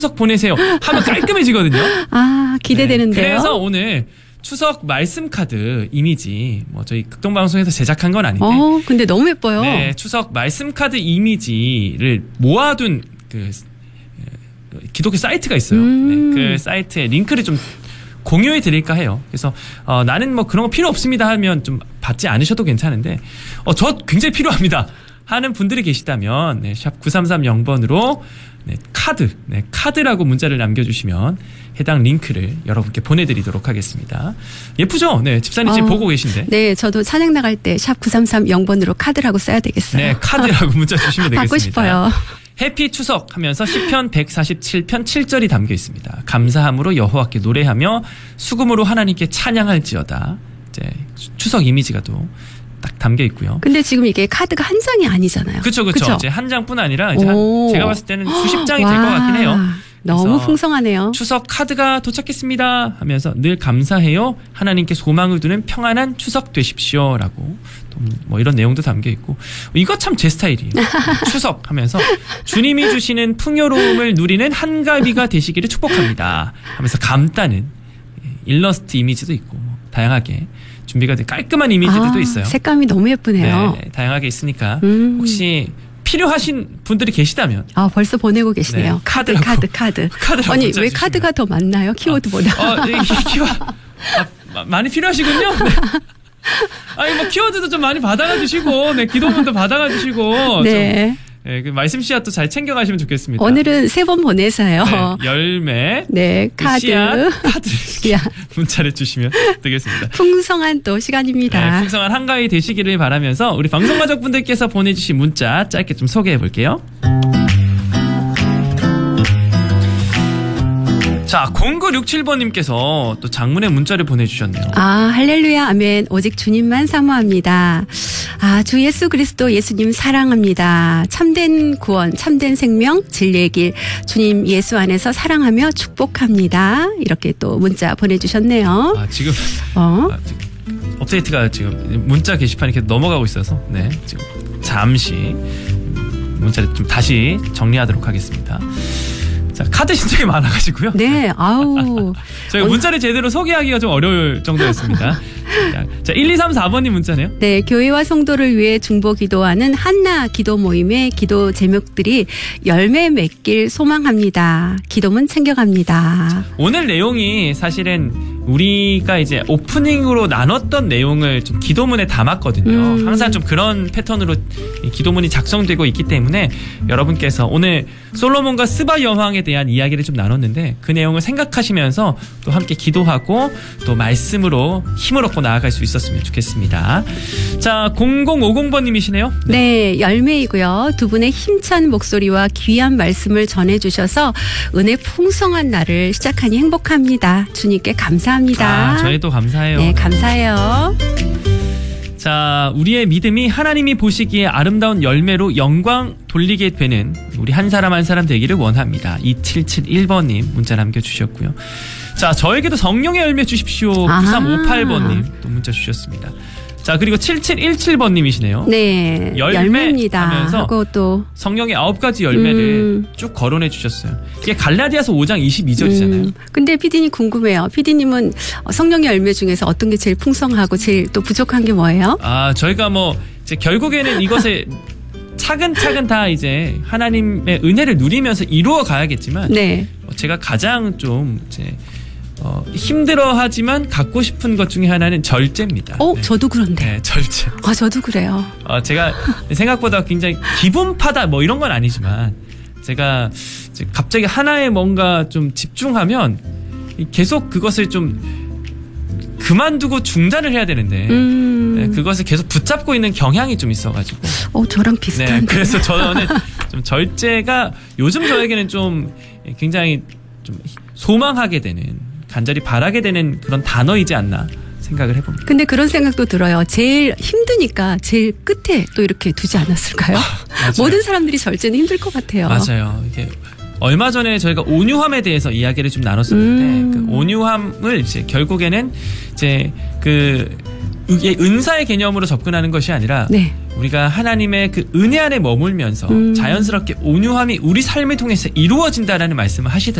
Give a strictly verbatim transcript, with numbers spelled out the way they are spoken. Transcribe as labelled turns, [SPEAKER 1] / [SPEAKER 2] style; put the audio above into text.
[SPEAKER 1] 추석 보내세요 하면 깔끔해지거든요.
[SPEAKER 2] 아, 기대되는데요.
[SPEAKER 1] 네, 그래서 오늘 추석 말씀 카드 이미지 뭐 저희 극동방송에서 제작한 건 아닌데.
[SPEAKER 2] 어, 근데 너무 예뻐요.
[SPEAKER 1] 네, 추석 말씀 카드 이미지를 모아둔 그 기독교 사이트가 있어요.
[SPEAKER 2] 음.
[SPEAKER 1] 네, 그 사이트에 링크를 좀 공유해 드릴까 해요. 그래서 어, 나는 뭐 그런 거 필요 없습니다 하면 좀 받지 않으셔도 괜찮은데 어, 저 굉장히 필요합니다 하는 분들이 계시다면 네, 샵 구삼삼영 번으로 네, 카드, 네, 카드라고 문자를 남겨주시면 해당 링크를 여러분께 보내드리도록 하겠습니다. 예쁘죠? 네, 집사님 지금
[SPEAKER 2] 어,
[SPEAKER 1] 보고 계신데.
[SPEAKER 2] 네, 저도 찬양 나갈 때 샵 구삼삼영 번으로 카드라고 써야 되겠어요.
[SPEAKER 1] 네, 카드라고 문자 주시면 되겠습니다.
[SPEAKER 2] 받고 싶어요.
[SPEAKER 1] 해피 추석 하면서 시편 백사십칠 편 칠 절이 담겨 있습니다. 감사함으로 여호와께 노래하며 수금으로 하나님께 찬양할지어다. 이제 추석 이미지가 또 딱 담겨 있고요.
[SPEAKER 2] 근데 지금 이게 카드가 한 장이 아니잖아요.
[SPEAKER 1] 그렇죠, 그렇죠. 이제 한 장뿐 아니라 이제 한, 제가 봤을 때는 수십 장이 될 것 같긴 해요.
[SPEAKER 2] 너무 풍성하네요.
[SPEAKER 1] 추석 카드가 도착했습니다 하면서 늘 감사해요. 하나님께 소망을 두는 평안한 추석 되십시오라고 또 뭐 이런 내용도 담겨 있고 이거 참 제 스타일이에요. 추석 하면서 주님이 주시는 풍요로움을 누리는 한가위가 되시기를 축복합니다 하면서 감따는 일러스트 이미지도 있고 뭐 다양하게 준비가 된 깔끔한 이미지들도
[SPEAKER 2] 아,
[SPEAKER 1] 있어요.
[SPEAKER 2] 색감이 너무 예쁘네요.
[SPEAKER 1] 네, 다양하게 있으니까
[SPEAKER 2] 음.
[SPEAKER 1] 혹시 필요하신 분들이 계시다면
[SPEAKER 2] 아, 벌써 보내고 계시네요.
[SPEAKER 1] 네,
[SPEAKER 2] 카드,
[SPEAKER 1] 카드라고.
[SPEAKER 2] 카드, 카드.
[SPEAKER 1] 카드라고
[SPEAKER 2] 아니, 왜
[SPEAKER 1] 문자
[SPEAKER 2] 카드가 더 많나요? 키워드보다.
[SPEAKER 1] 어, 네, 키워 아, 많이 필요하시군요. 네. 아니 뭐 키워드도 좀 많이 받아가 주시고, 네, 기도문도 받아가 주시고,
[SPEAKER 2] 네.
[SPEAKER 1] 좀, 네, 그 말씀 씨앗도 잘 챙겨가시면 좋겠습니다.
[SPEAKER 2] 오늘은 세 번 보내서요.
[SPEAKER 1] 네, 열매,
[SPEAKER 2] 네,
[SPEAKER 1] 그
[SPEAKER 2] 카드,
[SPEAKER 1] 씨앗, 카드
[SPEAKER 2] 씨앗.
[SPEAKER 1] 문자를 주시면 되겠습니다.
[SPEAKER 2] 풍성한 또 시간입니다.
[SPEAKER 1] 네, 풍성한 한가위 되시기를 바라면서 우리 방송가족분들께서 보내주신 문자 짧게 좀 소개해 볼게요. 자, 공구육칠 번님께서 또 장문의 문자를 보내주셨네요.
[SPEAKER 2] 아, 할렐루야, 아멘. 오직 주님만 사모합니다. 아, 주 예수 그리스도 예수님 사랑합니다. 참된 구원, 참된 생명, 진리의 길, 주님 예수 안에서 사랑하며 축복합니다. 이렇게 또 문자 보내주셨네요.
[SPEAKER 1] 아, 지금,
[SPEAKER 2] 어?
[SPEAKER 1] 아, 지금 업데이트가 지금 문자 게시판이 이렇게 넘어가고 있어서, 네, 지금 잠시 문자를 좀 다시 정리하도록 하겠습니다. 자, 카드 신청이 많아가지고요.
[SPEAKER 2] 네, 아우.
[SPEAKER 1] 저희가 문자를 제대로 소개하기가 좀 어려울 정도였습니다. 자, 일이삼사 번님 문자네요.
[SPEAKER 2] 네, 교회와 성도를 위해 중보 기도하는 한나 기도 모임의 기도 제목들이 열매 맺길 소망합니다. 기도문 챙겨갑니다.
[SPEAKER 1] 오늘 내용이 사실은 우리가 이제 오프닝으로 나눴던 내용을 좀 기도문에 담았거든요.
[SPEAKER 2] 음.
[SPEAKER 1] 항상 좀 그런 패턴으로 기도문이 작성되고 있기 때문에 여러분께서 오늘 솔로몬과 스바 여왕에 대한 이야기를 좀 나눴는데 그 내용을 생각하시면서 또 함께 기도하고 또 말씀으로 힘을 얻고 나아갈 수 있었으면 좋겠습니다. 자, 공공오공 번님이시네요.
[SPEAKER 2] 네, 열매이고요. 두 분의 힘찬 목소리와 귀한 말씀을 전해주셔서 은혜 풍성한 날을 시작하니 행복합니다. 주님께 감사합니다.
[SPEAKER 1] 아, 저희도 감사해요.
[SPEAKER 2] 네, 감사해요.
[SPEAKER 1] 자, 우리의 믿음이 하나님이 보시기에 아름다운 열매로 영광 돌리게 되는 우리 한 사람 한 사람 되기를 원합니다. 이칠칠일 번님 문자 남겨주셨고요. 자, 저에게도 성령의 열매 주십시오.
[SPEAKER 2] 아하.
[SPEAKER 1] 구삼오팔 번님 또 문자 주셨습니다. 자, 그리고 칠칠일칠 번님이시네요.
[SPEAKER 2] 네,
[SPEAKER 1] 열매
[SPEAKER 2] 열매입니다.
[SPEAKER 1] 하면서
[SPEAKER 2] 하고 또
[SPEAKER 1] 성령의 아홉 가지 열매를
[SPEAKER 2] 음.
[SPEAKER 1] 쭉 거론해 주셨어요. 이게 갈라디아서 오 장 이십이 절이잖아요.
[SPEAKER 2] 음, 근데 피디님 궁금해요. 피디님은 성령의 열매 중에서 어떤 게 제일 풍성하고 제일 또 부족한 게 뭐예요?
[SPEAKER 1] 아, 저희가 뭐 이제 결국에는 이것에 차근차근 다 이제 하나님의 은혜를 누리면서 이루어 가야겠지만
[SPEAKER 2] 네.
[SPEAKER 1] 제가 가장 좀 이제 어, 힘들어하지만 갖고 싶은 것 중에 하나는 절제입니다.
[SPEAKER 2] 어,
[SPEAKER 1] 네.
[SPEAKER 2] 저도 그런데.
[SPEAKER 1] 네, 절제.
[SPEAKER 2] 아, 저도 그래요.
[SPEAKER 1] 어, 제가 생각보다 굉장히 기분파다 뭐 이런 건 아니지만 제가 이제 갑자기 하나에 뭔가 좀 집중하면 계속 그것을 좀 그만두고 중단을 해야 되는데
[SPEAKER 2] 음.
[SPEAKER 1] 네, 그것을 계속 붙잡고 있는 경향이 좀 있어가지고.
[SPEAKER 2] 어, 저랑 비슷한데.
[SPEAKER 1] 네, 그래서 저는 좀 절제가 요즘 저에게는 좀 굉장히 좀 소망하게 되는 간절히 바라게 되는 그런 단어이지 않나 생각을 해봅니다.
[SPEAKER 2] 근데 그런 생각도 들어요. 제일 힘드니까 제일 끝에 또 이렇게 두지 않았을까요?
[SPEAKER 1] 아,
[SPEAKER 2] 모든 사람들이 절제는 힘들 것 같아요.
[SPEAKER 1] 맞아요. 이게 얼마 전에 저희가 온유함에 대해서 이야기를 좀 나눴었는데
[SPEAKER 2] 음.
[SPEAKER 1] 그 온유함을 이제 결국에는 이제 그 이게 은사의 개념으로 접근하는 것이 아니라
[SPEAKER 2] 네.
[SPEAKER 1] 우리가 하나님의 그 은혜 안에 머물면서
[SPEAKER 2] 음.
[SPEAKER 1] 자연스럽게 온유함이 우리 삶을 통해서 이루어진다라는 말씀을 하시더라고요.